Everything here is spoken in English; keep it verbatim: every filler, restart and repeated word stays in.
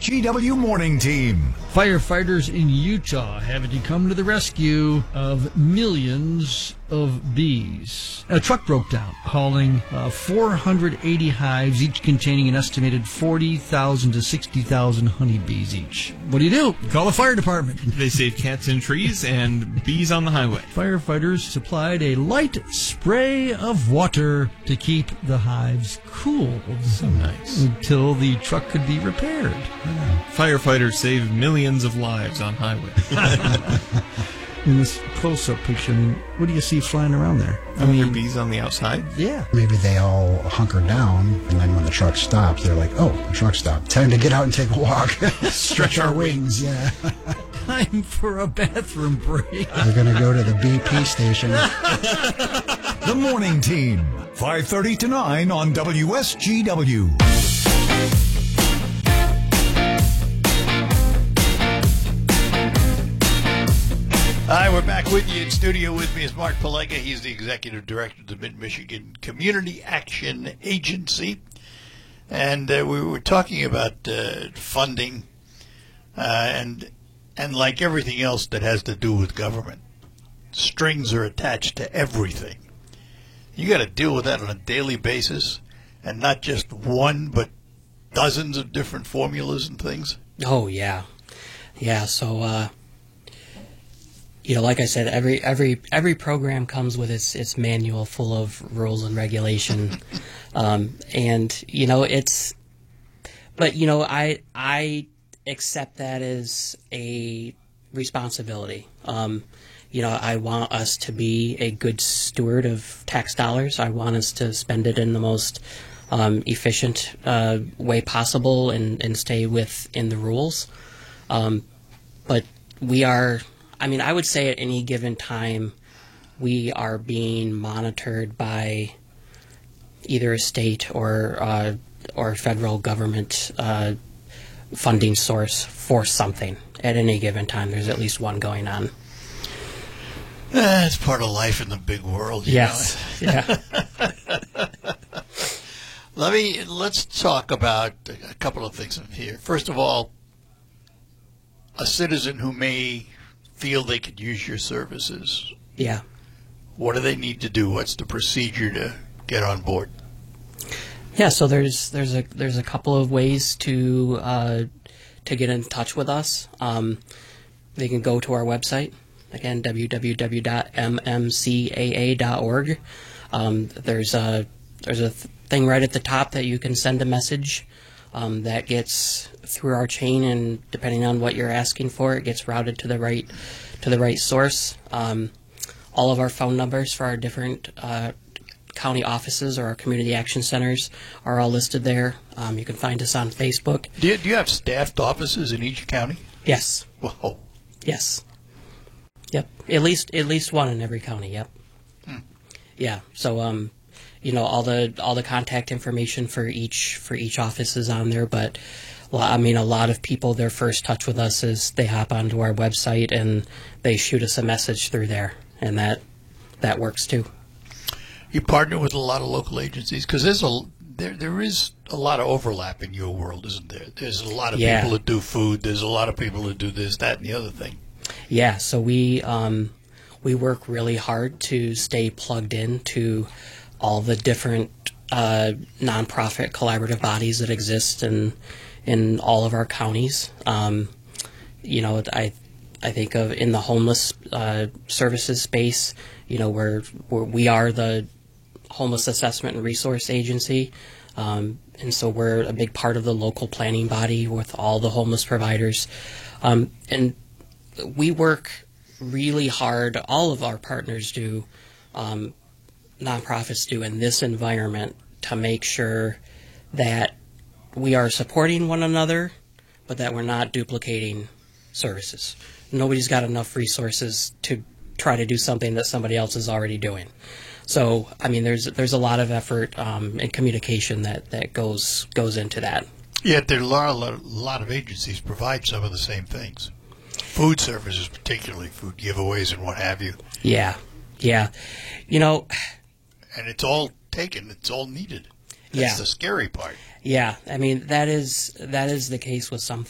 G W Morning Team. Firefighters in Utah having to come to the rescue of millions of bees. A truck broke down, hauling uh, four hundred eighty hives, each containing an estimated forty thousand to sixty thousand honeybees each. What do you do? Call the fire department. They save cats in trees and bees on the highway. Firefighters supplied a light spray of water to keep the hives cool. So nice. Until the truck could be repaired. Firefighters save millions of lives on highways. In this close-up picture, I mean, what do you see flying around there? I mean, there bees on the outside? Yeah. Maybe they all hunker down, and then when the truck stops, they're like, oh, the truck stopped. Time to get out and take a walk. Stretch our wings, yeah. Time for a bathroom break. We're going to go to the B P station. The Morning Team, five thirty to nine on W S G W. Hi, we're back with you in studio. With me is Mark Palega. He's the executive director of the Mid-Michigan Community Action Agency. And uh, we were talking about uh, funding uh, and and like everything else that has to do with government, strings are attached to everything. You got to deal with that on a daily basis, and not just one, but dozens of different formulas and things. Oh, yeah. Yeah, so... uh You know, like I said, every every every program comes with its its manual full of rules and regulation, um, and you know it's. But you know, I I accept that as a responsibility. Um, you know, I want us to be a good steward of tax dollars. I want us to spend it in the most um, efficient uh, way possible and and stay within the rules. Um, but we are. I mean, I would say at any given time, we are being monitored by either a state or uh, or federal government uh, funding source for something. At any given time, there's at least one going on. Eh, it's part of life in the big world. You yes. know? Yeah. Let me let's talk about a couple of things here. First of all, a citizen who may feel they could use your services. Yeah. What do they need to do? What's the procedure to get on board? Yeah, so there's there's a there's a couple of ways to uh, to get in touch with us. Um, they can go to our website, again, w w w dot m m c a a dot org. Um, there's a there's a th- thing right at the top that you can send a message. Um, that gets through our chain, and depending on what you're asking for, it gets routed to the right to the right source. Um, all of our phone numbers for our different uh, county offices or our community action centers are all listed there. Um, you can find us on Facebook. Do you, do you have staffed offices in each county? Yes. Whoa. Yes. Yep. At least at least one in every county. Yep. Hmm. Yeah. So um. You know, all the all the contact information for each for each office is on there. But I mean, a lot of people, their first touch with us is they hop onto our website and they shoot us a message through there, and that that works too. You partner with a lot of local agencies because there's a there there is a lot of overlap in your world, isn't there? There's a lot of yeah. people that do food. There's a lot of people that do this, that, and the other thing. Yeah. So we um, we work really hard to stay plugged in to all the different uh, nonprofit collaborative bodies that exist in in all of our counties. Um, you know, I I think of in the homeless uh, services space. You know, we're, we're we are the Homeless Assessment and Resource Agency, um, and so we're a big part of the local planning body with all the homeless providers, um, and we work really hard. All of our partners do. Um, nonprofits do in this environment to make sure that we are supporting one another, but that we're not duplicating services. Nobody's got enough resources to try to do something that somebody else is already doing. So, I mean, there's there's a lot of effort um, and communication that, that goes goes into that. Yet there are a lot, a lot of agencies provide some of the same things. Food services, particularly food giveaways and what have you. Yeah, yeah. You know... And it's all taken. It's all needed. That's yeah. the scary part. Yeah, I mean that is that is the case with some